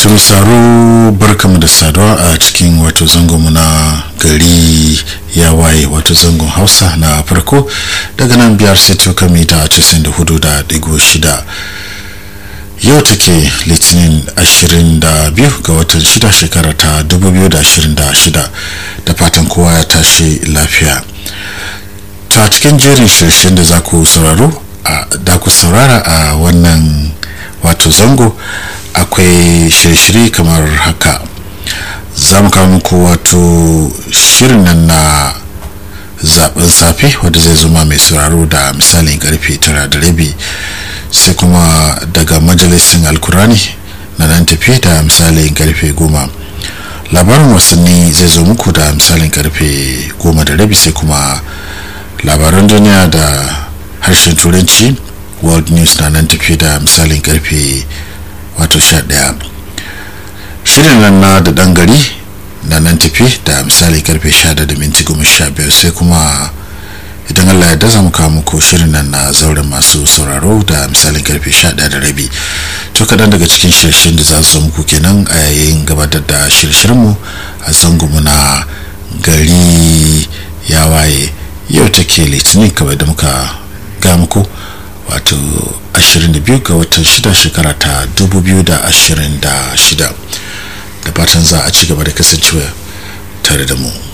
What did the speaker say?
misaro barkamu da saduwa a cikin wato zangonmu na gari ya waye wato zangon hausa na farko daga nan biyar sai toka mita 94.6 yau take litinin 22 ga watan 6 shekara ta 2026 da fatan kowa ya tashi lafiya. Ta cikin jerin shirshen da za ku saurara a wannan wato zango akwai shirye-shirye kamar haka. Za mu kawo muku wato shirin nan na zaben safe wanda zai zuma mai sauraro da misalin karfe 9:30, sai kuma daga majalisin alkurani na nan tafi da misalin karfe 10. Labarin wasanni zai zo muku da misalin karfe 10:30, sai kuma labaran duniya da harshen turanci world news na nan tafi da misalin karfe wato 11. Shirin nan na da dan gari na nan tafi da misali karfe 11:15, sai kuma idan Allah ya daza muka muku shirin nan na zauren masu sauraro da misalin karfe 11:30. To kadan daga cikin shirin da za su muku kenan a yayin gabatar da shirye-shiryenmu a zangonmu na gari ya waye. Yau take litinin kamar da muka ga muku wato 22 ga watan 6 shekara ta 2026 da fatan za a ci gaba da kasancewa tare da mu.